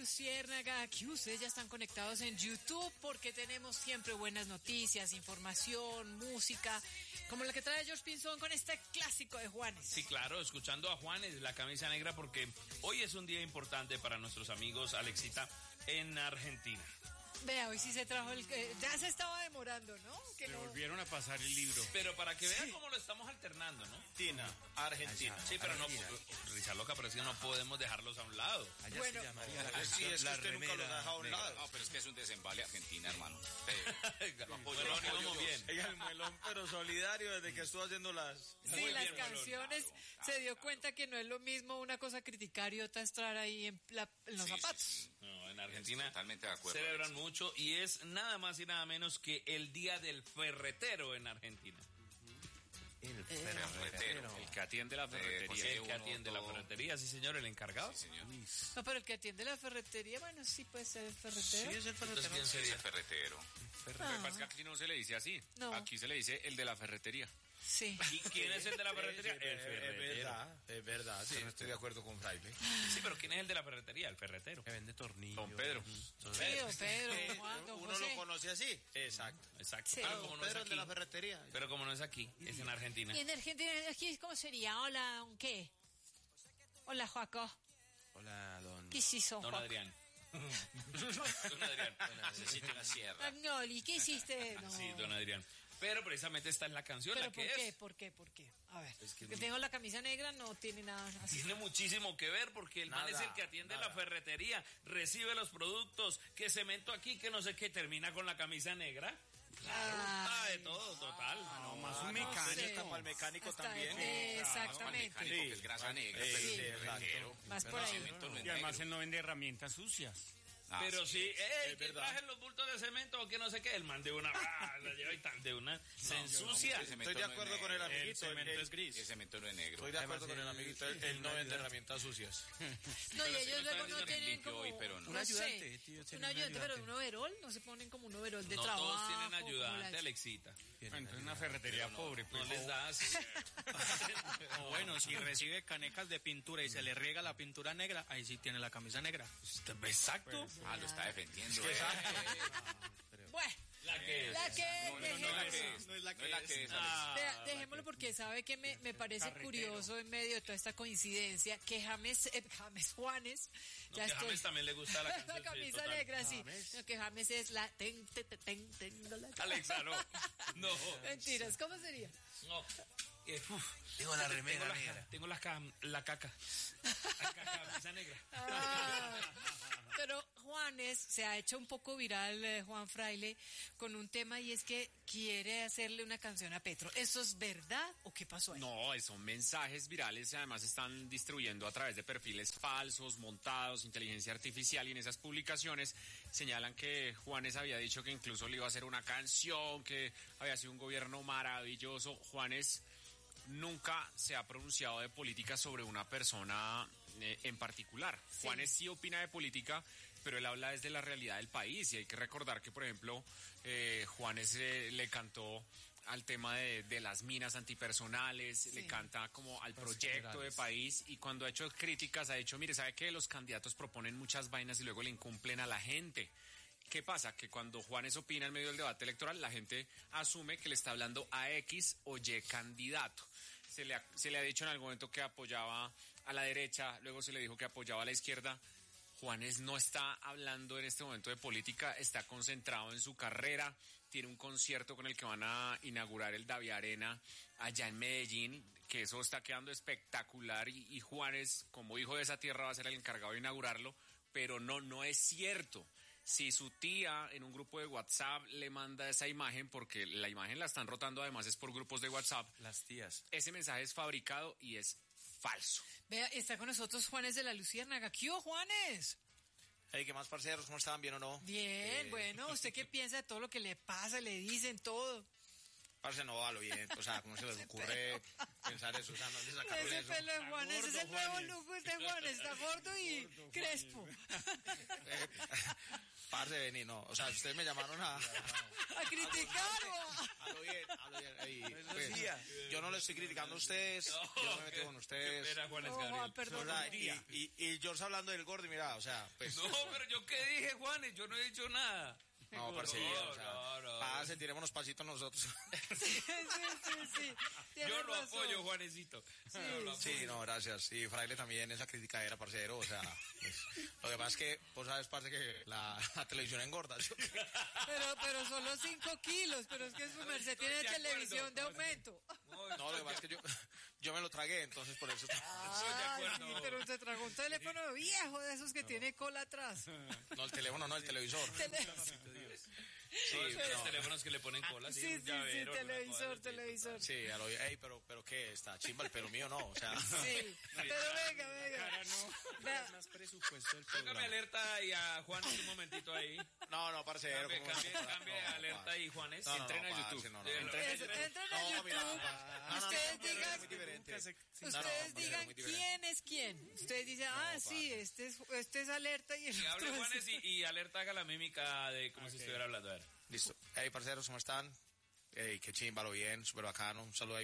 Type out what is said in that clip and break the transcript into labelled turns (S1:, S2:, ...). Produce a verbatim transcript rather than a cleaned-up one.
S1: Luciérnaga, que ustedes ya están conectados en YouTube porque tenemos siempre buenas noticias, información, música, como la que trae George Pinzón con este clásico de Juanes.
S2: Sí, claro, escuchando a Juanes, la camisa negra, porque hoy es un día importante para nuestros amigos, Alexita, en Argentina.
S1: Vea, hoy sí se trajo el... Eh, ya se estaba demorando, ¿no? Que
S3: Le
S1: no...
S3: volvieron a pasar el libro.
S2: Pero para que vean
S1: Sí.
S2: cómo lo estamos alternando, ¿no?
S4: Argentina, Argentina.
S2: Sí, pero
S4: Argentina.
S2: no, risa loca, pero es que no podemos dejarlos a un lado.
S5: Allá
S1: Bueno.
S5: se llamaría la
S4: Sí,
S5: canción
S4: es que
S5: La
S4: usted nunca
S5: Remera
S4: lo deja a un
S5: Negra.
S4: lado.
S6: No, pero es que es un desembale Argentina, hermano.
S2: Lo apoyo, lo apoyo bien.
S4: Ella el muelón, pero solidario desde que estuvo haciendo las...
S1: Sí,
S2: Muy
S1: las
S2: bien, Rolón.
S1: canciones,
S6: Claro,
S1: se dio
S6: claro.
S1: cuenta que no es lo mismo una cosa criticar y otra estar ahí en, la- en los
S6: Sí, sí,
S1: zapatos.
S6: sí.
S2: No, en Argentina
S6: Totalmente de acuerdo,
S2: celebran
S6: Alex.
S2: mucho y es nada más y nada menos que el Día del Ferretero en Argentina.
S5: El
S6: Ferretero.
S3: El que atiende la
S6: Eh,
S3: ferretería.
S6: consigue
S2: El que
S6: uno
S2: atiende la
S6: todo.
S2: ferretería, sí señor, el encargado.
S6: Sí, señor.
S1: No, pero el que atiende la ferretería, bueno, sí puede ser el ferretero.
S5: Sí, es el
S2: Entonces,
S5: ferretero.
S2: ¿quién
S6: Sí,
S2: sería?
S6: el ferretero.
S3: Lo que pasa es que aquí no se le dice así.
S1: No.
S3: Aquí se le dice el de la ferretería.
S1: Sí.
S2: ¿Y quién es el de la ferretería?
S4: Sí,
S2: El
S4: es
S2: ferretero.
S4: verdad, es verdad, sí, estoy de acuerdo con Fraile.
S2: Sí, pero ¿quién es el de la ferretería? El ferretero.
S5: Que vende tornillos.
S2: Don Pedro.
S1: Sí, don Pedro, don Juan, don
S4: Uno
S1: José.
S4: lo conoce así. Exacto.
S2: Exacto.
S1: Sí.
S2: Pero como no es
S4: Pedro el de la
S2: aquí,
S4: ferretería.
S2: pero como no es aquí, es en Argentina.
S1: Y en Argentina, aquí, ¿cómo sería? Hola, ¿don qué? Hola, Joaco.
S5: Hola, don...
S1: ¿Qué hizo,
S2: Don
S1: Joaco?
S2: Adrián. Don Adrián.
S6: Necesito una sierra.
S1: Agnoli, ¿qué hiciste? No.
S2: Sí, don Adrián. Pero precisamente esta es la canción,
S1: ¿Pero
S2: la
S1: por
S2: que
S1: qué?
S2: es.
S1: ¿Por qué? ¿Por qué? A ver,
S5: Es que
S1: que
S5: no-
S1: tengo la camisa negra, no tiene nada así.
S2: Tiene muchísimo que ver porque el man
S4: Nada,
S2: es el que atiende
S4: nada.
S2: la ferretería, recibe los productos, que cemento aquí, que no sé qué, termina con la camisa negra. Ah, de todo, total.
S3: No, más un
S1: no
S3: mecánico.
S1: sé.
S4: Está para el mecánico
S1: Hasta-
S4: también.
S1: eh,
S6: Al
S1: exactamente.
S6: mecánico, que es grasa negra.
S4: Sí,
S6: pero
S4: sí,
S6: el
S4: exacto.
S6: ferretero.
S1: Más por ahí.
S6: Cemento no es
S3: Y además
S6: negro.
S3: él no vende herramientas sucias.
S6: Ah,
S2: Pero sí, ey,
S4: es
S2: que
S4: verdad.
S2: traje los bultos de cemento o que no sé qué, el man de una, ah, la lleva y tal, de una, se ensucia.
S6: el cemento
S4: Estoy de
S6: no es
S4: acuerdo con el
S6: negro.
S4: amiguito.
S3: El cemento
S4: el-
S3: es gris.
S6: El cemento no es negro.
S4: Estoy de acuerdo con el amiguito. Él, él no vende herramientas sucias.
S1: No, y
S2: Pero sí
S1: ellos
S2: lo
S1: luego
S2: está
S1: no
S2: diciendo
S1: tienen
S6: limpio
S1: como...
S6: hoy, pero no.
S1: no
S5: Un ayudante,
S1: sé,
S5: tío,
S1: un
S5: tiene un
S1: ayudante, pero
S5: ayudante.
S1: un overol, no se ponen como un overol de
S2: No
S1: trabajo.
S2: todos tienen
S1: como
S2: ayudante,
S1: la-
S2: Alexita.
S3: Entonces una ferretería pobre.
S2: No
S3: Pues.
S2: les da así.
S7: O bueno, si recibe canecas de pintura y se le riega la pintura negra, ahí sí tiene la camisa negra.
S2: Exacto.
S6: Ah, lo está defendiendo. eh.
S1: Bueno,
S2: La que es.
S1: la que...
S6: No, no, no es la que
S1: dejémoslo.
S6: es.
S4: No es la que
S6: No es la
S4: es.
S6: que es.
S2: Ah,
S1: Vea, dejémoslo porque sabe que me, me parece
S3: Carretero.
S1: curioso en medio de toda esta coincidencia que James, eh, James Juanes,
S2: No,
S1: ya
S2: que
S1: estoy...
S2: James también le gusta la
S1: la
S2: canción. sí,
S1: camisa
S2: total.
S1: negra, sí. No, que James es la... Ten, ten, ten, ten, tengo la...
S2: Alexa, no. No.
S1: Mentiras, ¿cómo sería?
S2: No. Eh, uf.
S5: Tengo la remera
S2: Tengo la,
S5: negra.
S2: tengo la, cam- la caca. La caca, camisa negra.
S1: Ah, pero Juanes se ha hecho un poco viral, eh, Juan Fraile, con un tema y es que quiere hacerle una canción a Petro. ¿Eso es verdad o qué pasó ahí?
S3: No, son mensajes virales y además se están distribuyendo a través de perfiles falsos, montados, inteligencia artificial, y en esas publicaciones señalan que Juanes había dicho que incluso le iba a hacer una canción, que había sido un gobierno maravilloso. Juanes nunca se ha pronunciado de política sobre una persona eh, en particular.
S1: Sí.
S3: Juanes sí opina de política, pero él habla desde la realidad del país, y hay que recordar que, por ejemplo, eh, Juanes eh, le cantó al tema de, de las minas antipersonales,
S1: Sí.
S3: le canta como al proyecto de país, y cuando ha hecho críticas ha dicho, mire, ¿sabe qué? Los candidatos proponen muchas vainas y luego le incumplen a la gente. ¿Qué pasa? Que cuando Juanes opina en medio del debate electoral, la gente asume que le está hablando a X o Y candidato. Se le ha, se le ha dicho en algún momento que apoyaba a la derecha, luego se le dijo que apoyaba a la izquierda. Juanes no está hablando en este momento de política, está concentrado en su carrera, tiene un concierto con el que van a inaugurar el Davi Arena allá en Medellín, que eso está quedando espectacular, y, y Juanes, como hijo de esa tierra, va a ser el encargado de inaugurarlo, pero no, no es cierto. Si su tía en un grupo de WhatsApp le manda esa imagen, porque la imagen la están rotando además es por grupos de WhatsApp,
S5: Las tías.
S3: ese mensaje es fabricado y es falso.
S1: Vea, está con nosotros Juanes de la Luciérnaga. ¿Qué hubo, Juanes?
S4: Hey, ¿qué más, parceros? ¿Cómo estaban? ¿Bien o no?
S1: Bien,
S4: Eh,
S1: bueno, ¿usted qué piensa de todo lo que le pasa, le dicen todo?
S4: Parce, no, a lo bien. O sea, ¿cómo se les ocurre pensar eso? O sea, no le sacaron
S1: Ese
S4: eso.
S1: pelo de Juanes
S3: gordo,
S1: es el nuevo
S3: Juanes.
S1: look de Juanes, está gordo y crespo.
S4: Eh, parce, de venir, no. O sea, ustedes me llamaron a...
S1: A criticar o a-
S4: A lo bien, a lo bien. Ey,
S5: Buenos
S4: pues,
S5: días.
S4: yo no le estoy criticando a ustedes, yo no me meto con ustedes.
S2: Espera, Juanes
S1: No,
S2: Gabriel.
S1: Juan,
S4: O
S1: perdón.
S4: sea, y, y, y George hablando del gordo, y mira, o sea, pues...
S2: No, pero yo qué dije, Juanes, yo no he dicho nada.
S4: No, parcero, o sea,
S2: no, no.
S4: pase, tirémonos pasitos nosotros.
S1: Sí, sí, sí, sí. Tienes
S2: Yo lo
S1: razón.
S2: apoyo, Juanesito.
S1: Sí,
S2: Yo lo
S4: Sí, no, gracias. Y Fraile también, esa crítica era, parcero, o sea... pues, lo que pasa es que, vos sabes, parce, que la, la televisión engorda, ¿sí?
S1: Pero, pero solo cinco kilos, pero es que su merced
S2: estoy
S1: tiene
S2: de acuerdo.
S1: televisión de aumento.
S4: No, lo que pasa es que yo, yo me lo tragué, entonces por eso...
S1: Ah, sí, pero se tragó un teléfono viejo de esos que tiene cola atrás.
S4: No, el teléfono, no, el televisor.
S1: Tele-
S4: Sí,
S2: Sí, los
S4: no.
S2: teléfonos que le ponen cola.
S1: Sí, sí,
S2: un
S1: sí,
S2: llavero, una
S1: televisor,
S2: cosa,
S1: televisor.
S4: Sí, a lo ey, pero, pero qué, está chimba el pelo mío, no, o sea...
S1: Sí, pero venga, venga. Vea,
S7: Más presupuesto del
S2: Póngame
S7: programa.
S2: alerta y a Juan un momentito ahí.
S4: No, no, parcero.
S2: Cambie,
S4: ¿cómo
S2: cambie,
S4: vas a-
S2: cambie
S4: no,
S2: alerta
S4: parce.
S2: y Juanes.
S4: No, no,
S2: Entrena
S4: no,
S2: en
S4: parce,
S2: YouTube.
S4: no, no.
S2: Eh,
S4: Entrena
S1: es- entren a
S4: No,
S1: YouTube.
S4: mira, no, no, no,
S1: Ustedes
S4: no,
S1: digan,
S4: es muy diferente.
S1: ustedes
S4: No, no, parcero,
S1: digan
S4: muy diferente.
S1: quién es quién. Ustedes dicen, ah, sí, este es, este es alerta y el
S2: Que hable
S1: otro es...
S2: Juanes y, y alerta haga la mímica de como si estuviera hablando. A ver.
S4: Listo. Hey, parceros, ¿cómo están? Hey, qué chimba, lo bien, súper bacano. Un saludo ahí